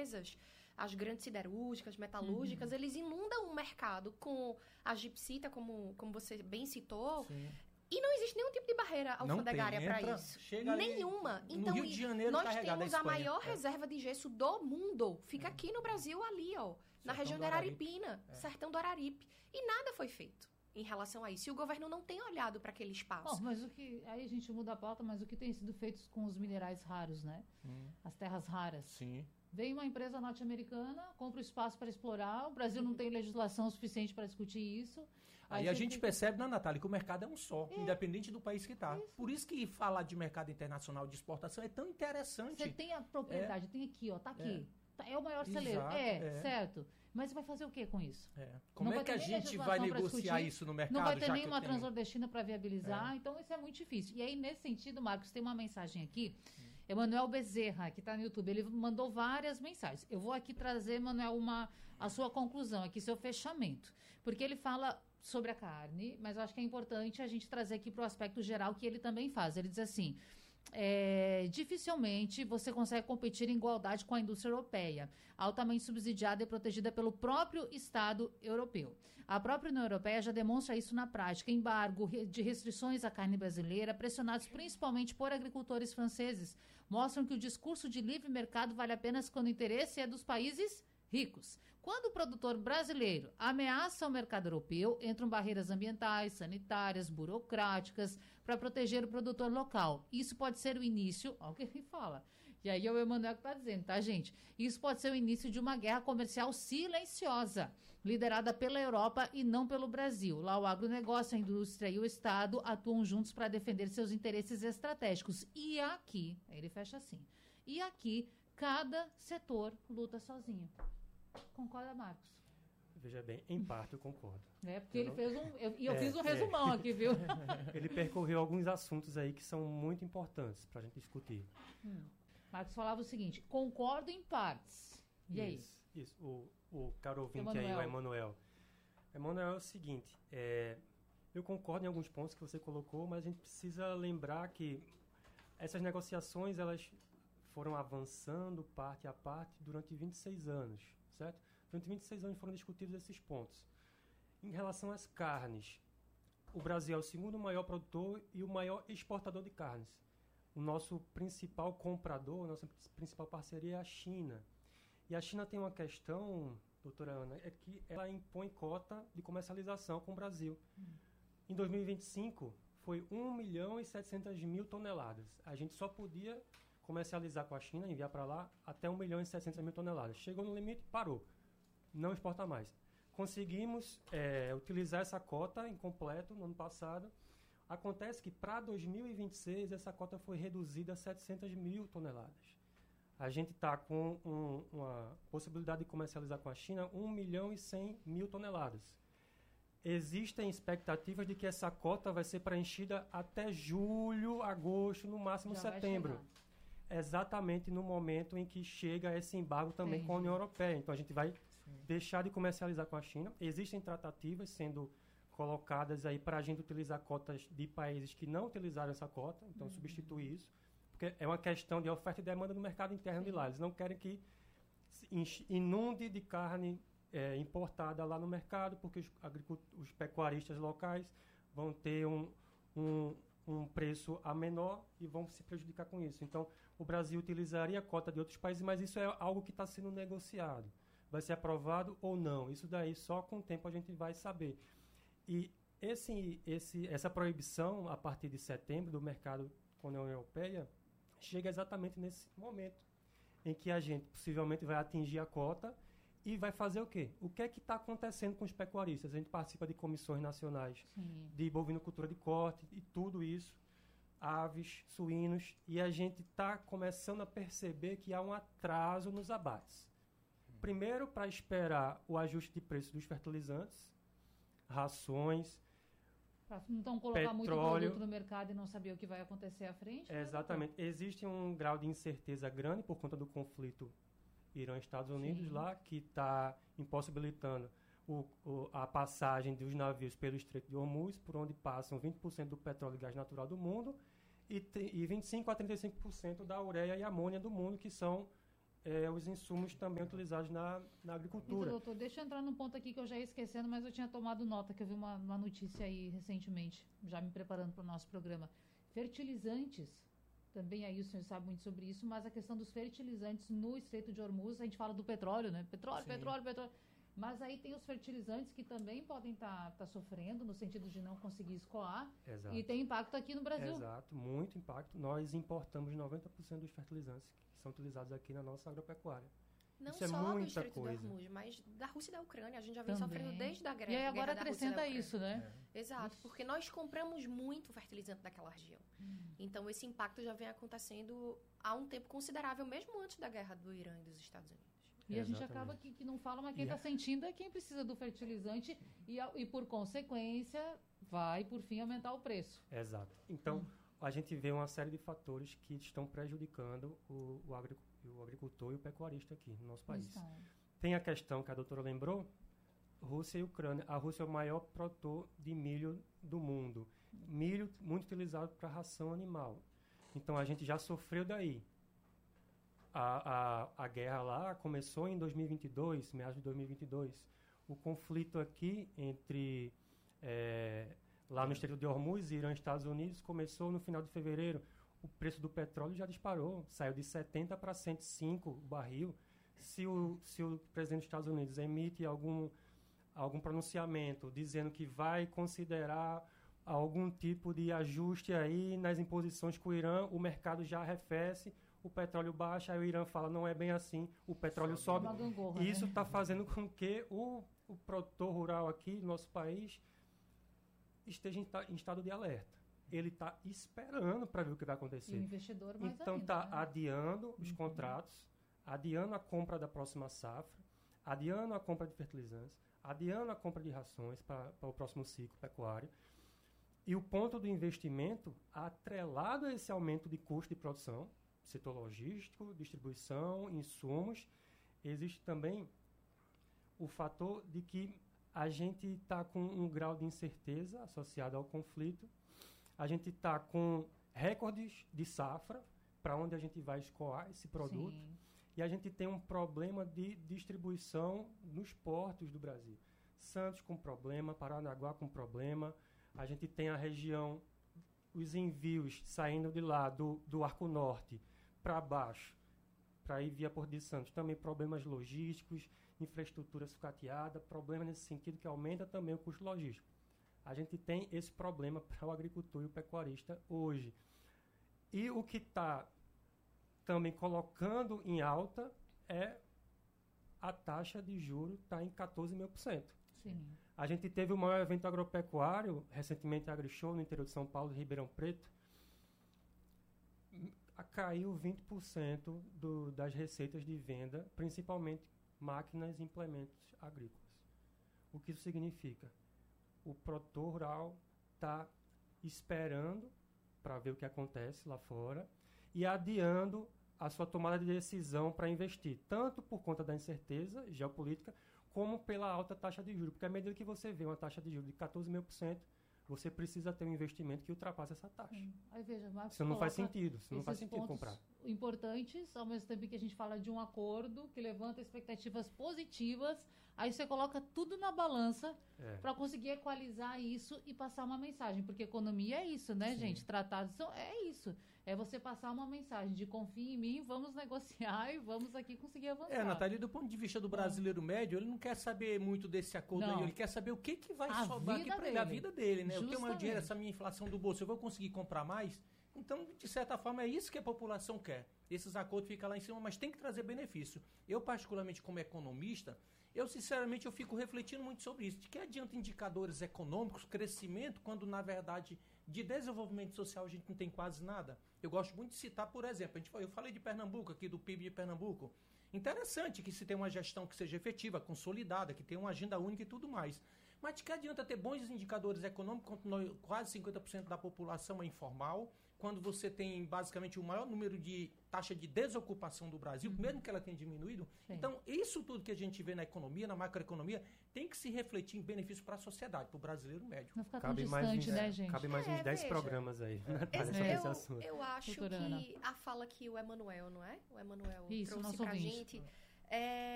empresas, as grandes siderúrgicas, metalúrgicas, eles inundam o mercado com a gipsita, como você bem citou. Sim. E não existe nenhum tipo de barreira alfandegária para isso. Nenhuma. Então, no Rio de Janeiro, nós temos a maior reserva de gesso do mundo. Fica aqui no Brasil, ali, ó. Na região de Araripina, Sertão do Araripe. E nada foi feito em relação a isso. E o governo não tem olhado para aquele espaço. Bom, mas aí a gente muda a pauta, mas o que tem sido feito com os minerais raros, né? As terras raras. Sim. Vem uma empresa norte-americana, compra o espaço para explorar, o Brasil não tem legislação suficiente para discutir isso. Aí a gente percebe, Natália, que o mercado é um só, independente do país que está. Por isso que falar de mercado internacional de exportação é tão interessante. Você tem a propriedade, tem aqui, ó, tá aqui. É o maior celeiro. Certo. Mas você vai fazer o que com isso? Como é que a gente vai negociar isso no mercado? Não vai ter nenhuma transnordestina para viabilizar, então isso é muito difícil. E aí, nesse sentido, Marcos, tem uma mensagem aqui. Emanuel Bezerra, que está no YouTube, ele mandou várias mensagens. Eu vou aqui trazer, Emanuel, a sua conclusão aqui, seu fechamento. Porque ele fala sobre a carne, mas eu acho que é importante a gente trazer aqui para o aspecto geral que ele também faz. Ele diz assim... dificilmente você consegue competir em igualdade com a indústria europeia, altamente subsidiada e protegida pelo próprio Estado europeu. A própria União Europeia já demonstra isso na prática, embargo de restrições à carne brasileira, pressionados principalmente por agricultores franceses, mostram que o discurso de livre mercado vale apenas quando o interesse é dos países ricos. Quando o produtor brasileiro ameaça o mercado europeu, entram barreiras ambientais, sanitárias, burocráticas para proteger o produtor local. Isso pode ser o início, olha o que ele fala. E aí é o Emanuel que está dizendo, tá, gente? Isso pode ser o início de uma guerra comercial silenciosa, liderada pela Europa e não pelo Brasil. Lá o agronegócio, a indústria e o Estado atuam juntos para defender seus interesses estratégicos. E aqui, aí ele fecha assim, e aqui cada setor luta sozinho. Concorda, Marcos? Veja bem, em parte eu concordo. Porque ele fez eu fiz um resumão aqui, viu? Ele percorreu alguns assuntos aí que são muito importantes para a gente discutir. Marcos falava o seguinte, concordo em partes. E aí? Isso. O caro ouvinte aí, o Emanuel. Emanuel é o seguinte, eu concordo em alguns pontos que você colocou, mas a gente precisa lembrar que essas negociações, elas foram avançando parte a parte durante 26 anos, certo? Durante 26 anos foram discutidos esses pontos. Em relação às carnes, o Brasil é o segundo maior produtor e o maior exportador de carnes. O nosso principal comprador, a nossa principal parceria é a China. E a China tem uma questão, doutora Ana, é que ela impõe cota de comercialização com o Brasil. Em 2025, foi 1.700.000 toneladas. A gente só podia comercializar com a China, enviar para lá, até 1.700.000 toneladas. Chegou no limite, parou. Não exporta mais. Conseguimos utilizar essa cota incompleto no ano passado. Acontece que para 2026 essa cota foi reduzida a 700.000 toneladas. A gente está com uma possibilidade de comercializar com a China 1.100.000 toneladas. Existem expectativas de que essa cota vai ser preenchida até julho, agosto, no máximo setembro. Exatamente no momento em que chega esse embargo também com a União Europeia. Então a gente vai deixar de comercializar com a China. Existem tratativas sendo colocadas aí para a gente utilizar cotas de países que não utilizaram essa cota, então substituir isso, porque é uma questão de oferta e demanda no mercado interno de lá. Eles não querem que inunde de carne importada lá no mercado, porque os pecuaristas locais vão ter um preço a menor e vão se prejudicar com isso. Então, o Brasil utilizaria a cota de outros países, mas isso é algo que está sendo negociado. Vai ser aprovado ou não? Isso daí só com o tempo a gente vai saber. E essa proibição, a partir de setembro, do mercado com a União Europeia, chega exatamente nesse momento em que a gente possivelmente vai atingir a cota e vai fazer o quê? O que é que está acontecendo com os pecuaristas? A gente participa de comissões nacionais de bovinocultura de corte e tudo isso, aves, suínos, e a gente está começando a perceber que há um atraso nos abates. Primeiro, para esperar o ajuste de preço dos fertilizantes, rações, para não colocar petróleo, muito produto no mercado e não saber o que vai acontecer à frente. Exatamente. Existe um grau de incerteza grande por conta do conflito Irã-Estados Unidos lá, que está impossibilitando a passagem dos navios pelo Estreito de Hormuz, por onde passam 20% do petróleo e gás natural do mundo e 25% a 35% da ureia e amônia do mundo, que são os insumos também utilizados na agricultura. Então, doutor, deixa eu entrar num ponto aqui que eu já ia esquecendo, mas eu tinha tomado nota, que eu vi uma notícia aí recentemente, já me preparando para o nosso programa. Fertilizantes, também aí o senhor sabe muito sobre isso, mas a questão dos fertilizantes no Estreito de Hormuz, a gente fala do petróleo, né? Petróleo. Mas aí tem os fertilizantes que também podem estar sofrendo, no sentido de não conseguir escoar. Exato. E tem impacto aqui no Brasil. Exato, muito impacto. Nós importamos 90% dos fertilizantes que são utilizados aqui na nossa agropecuária. Não isso só é do muita Estreito coisa. de Hormuz, mas da Rússia e da Ucrânia. A gente já vem Também. sofrendo desde a guerra. E aí agora da Rússia e da acrescenta Ucrânia. isso, né? Exato, porque nós compramos muito fertilizante daquela região. Então, esse impacto já vem acontecendo há um tempo considerável, mesmo antes da guerra do Irã e dos Estados Unidos. E a gente acaba que não fala, mas quem está sentindo é quem precisa do fertilizante e, por consequência, vai, por fim, aumentar o preço. Exato. Então, a gente vê uma série de fatores que estão prejudicando o agricultor e o pecuarista aqui no nosso país. Tem a questão que a doutora lembrou, Rússia e Ucrânia. A Rússia é o maior produtor de milho do mundo. Milho muito utilizado para ração animal. Então, a gente já sofreu daí. A guerra lá começou em 2022, meados de 2022. O conflito aqui entre lá no Estreito de Hormuz, Irã e Estados Unidos, começou no final de fevereiro. O preço do petróleo já disparou, saiu de 70 para 105 o barril. Se o presidente dos Estados Unidos emite algum pronunciamento dizendo que vai considerar algum tipo de ajuste aí nas imposições com o Irã, o mercado já arrefece, o petróleo baixa, aí o Irã fala, não é bem assim, o petróleo sobe. E isso está fazendo com que o produtor rural aqui no nosso país esteja em estado de alerta. Ele está esperando para ver o que vai acontecer. E o investidor mais então está adiando os contratos, adiando a compra da próxima safra, adiando a compra de fertilizantes, adiando a compra de rações para o próximo ciclo pecuário. E o ponto do investimento, atrelado a esse aumento de custo de produção, setor logístico, distribuição, insumos, existe também o fator de que a gente está com um grau de incerteza associado ao conflito, a gente está com recordes de safra para onde a gente vai escoar esse produto. Sim. E a gente tem um problema de distribuição nos portos do Brasil. Santos com problema, Paranaguá com problema, a gente tem a região, os envios saindo de lá do Arco Norte para baixo, para ir via Porto de Santos, também problemas logísticos, infraestrutura sucateada, problema nesse sentido que aumenta também o custo logístico. A gente tem esse problema para o agricultor e o pecuarista hoje. E o que está também colocando em alta é a taxa de juros está em 14,5%. Sim. A gente teve o maior evento agropecuário, recentemente a AgriShow, no interior de São Paulo, Ribeirão Preto. Caiu 20% das receitas de venda, principalmente máquinas e implementos agrícolas. O que isso significa? O produtor rural está esperando para ver o que acontece lá fora e adiando a sua tomada de decisão para investir, tanto por conta da incerteza geopolítica, como pela alta taxa de juros. Porque à medida que você vê uma taxa de juros de 14,5%, você precisa ter um investimento que ultrapasse essa taxa. Aí veja, isso não faz sentido. Isso não faz sentido comprar. Importantes, ao mesmo tempo que a gente fala de um acordo que levanta expectativas positivas, aí você coloca tudo na balança para conseguir equalizar isso e passar uma mensagem. Porque economia é isso, né, Sim. gente? Tratados é isso. É você passar uma mensagem de confia em mim, vamos negociar e vamos aqui conseguir avançar. Natália, do ponto de vista do brasileiro médio, ele não quer saber muito desse acordo aí, ele quer saber o que vai sobrar aqui para ele, a vida dele, né? Eu tenho meu dinheiro, essa minha inflação do bolso, eu vou conseguir comprar mais? Então, de certa forma, é isso que a população quer. Esses acordos ficam lá em cima, mas tem que trazer benefício. Eu, particularmente, como economista, sinceramente, eu fico refletindo muito sobre isso. De que adianta indicadores econômicos, crescimento, quando, na verdade, de desenvolvimento social a gente não tem quase nada? Eu gosto muito de citar, por exemplo, eu falei de Pernambuco, aqui do PIB de Pernambuco. Interessante que se tenha uma gestão que seja efetiva, consolidada, que tenha uma agenda única e tudo mais. Mas de que adianta ter bons indicadores econômicos quando quase 50% da população é informal, quando você tem basicamente o maior número de taxa de desocupação do Brasil, mesmo que ela tenha diminuído? Sim. Então, isso tudo que a gente vê na economia, na macroeconomia, tem que se refletir em benefício para a sociedade, para o brasileiro médio. Não ficar tão distante, né, gente? Cabe mais uns 10 programas aí. Eu acho que a fala que o Emanuel, não é? O Emanuel trouxe pra gente.